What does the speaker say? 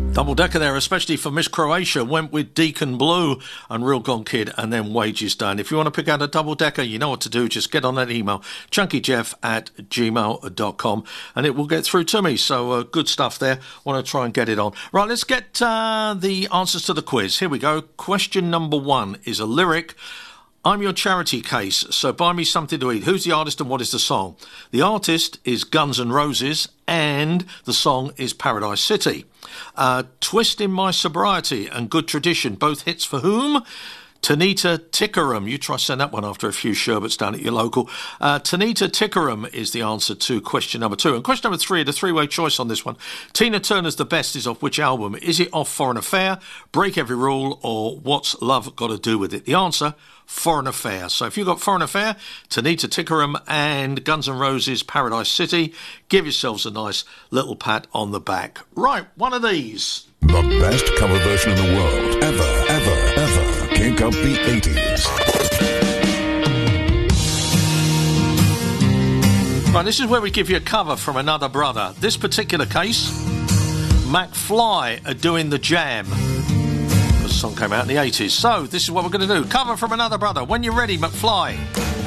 Double decker there, especially for Miss Croatia. Went with Deacon Blue and Real Gone Kid, and then Wages Done. If you want to pick out a double decker, you know what to do. Just get on that email, chunkyjeff@gmail.com, and it will get through to me. So good stuff there. Want to try and get it on. Right, let's get the answers to the quiz. Here we go. Question number 1 is a lyric. I'm your charity case, so buy me something to eat. Who's the artist and what is the song? The artist is Guns N' Roses and the song is Paradise City. Twist in My Sobriety and Good Tradition, both hits for whom? Tanita Tikaram. You try send that one after a few sherbets down at your local. Tanita Tikaram is the answer to question number 2. And question number 3, the three-way choice on this one. Tina Turner's The Best is off which album? Is it off Foreign Affair, Break Every Rule, or What's Love Got to Do With It? The answer, Foreign Affair. So if you've got Foreign Affair, Tanita Tikaram and Guns N' Roses, Paradise City, give yourselves a nice little pat on the back. Right, one of these. The best cover version in the world, ever. Kick up the 80s. Right, this is where we give you a cover from another brother. This particular case, McFly are doing The Jam. The song came out in the 80s. So this is what we're going to do. Cover from another brother. When you're ready, McFly.